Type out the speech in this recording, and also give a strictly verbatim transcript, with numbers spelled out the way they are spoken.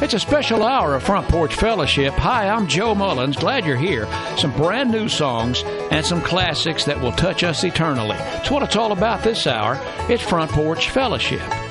It's a special hour of Front Porch Fellowship. Hi, I'm Joe Mullins. Glad you're here. Some brand new songs and some classics that will touch us eternally. It's what it's all about this hour. It's Front Porch Fellowship.